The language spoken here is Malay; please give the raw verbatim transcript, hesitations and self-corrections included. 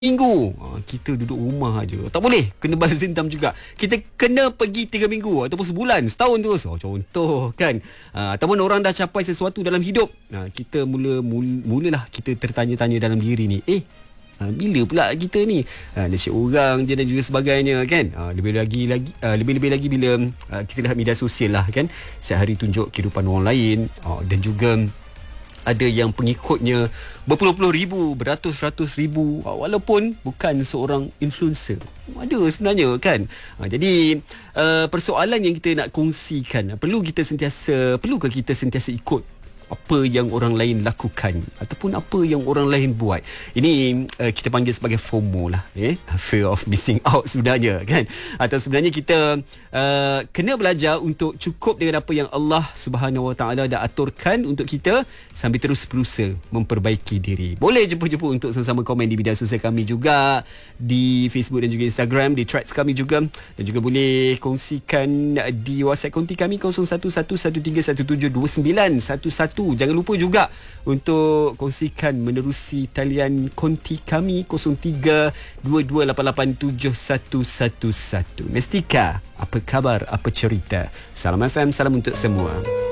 minggu ha, kita duduk rumah aja. Tak boleh, kena balas dendam juga. Kita kena pergi tiga minggu ataupun sebulan, setahun terus. Oh, contoh kan. Ha, ataupun orang dah capai sesuatu dalam hidup. Ha, kita mula, mula mulalah kita tertanya-tanya dalam diri ni. Eh, ha, bila pula kita ni? Ha, nasib orang je dan juga sebagainya kan. Ha, lebih lagi lagi uh, lebih-lebih lagi bila uh, kita lihat media sosial lah kan. Setiap hari tunjuk kehidupan orang lain uh, dan juga ada yang pengikutnya berpuluh-puluh ribu, beratus-ratus ribu, walaupun bukan seorang influencer. Ada sebenarnya kan. Ha, jadi uh, persoalan yang kita nak kongsikan, perlu kita sentiasa, perlukah kita sentiasa ikut apa yang orang lain lakukan ataupun apa yang orang lain buat? Ini uh, kita panggil sebagai FOMO lah, eh? Fear of missing out sebenarnya kan. Atau sebenarnya kita uh, kena belajar untuk cukup dengan apa yang Allah Subhanahu Wa Taala dah aturkan untuk kita sambil terus berusaha memperbaiki diri. Boleh jumpa-jumpa untuk sama-sama komen di media sosial kami juga, di Facebook dan juga Instagram, di threads kami juga, dan juga boleh kongsikan di WhatsApp konti kami kosong satu satu satu tiga satu tujuh dua sembilan satu satu. Jangan lupa juga untuk kongsikan menerusi talian konti kami kosong tiga dua dua lapan lapan tujuh satu satu satu. Mestika, apa khabar, apa cerita? Salam F M, salam untuk semua.